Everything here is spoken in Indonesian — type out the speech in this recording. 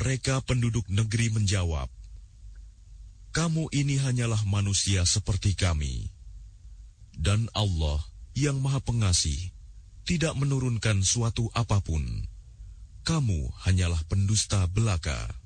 Mereka penduduk negeri menjawab, "Kamu ini hanyalah manusia seperti kami. Dan Allah yang Maha Pengasih tidak menurunkan suatu apapun. Kamu hanyalah pendusta belaka."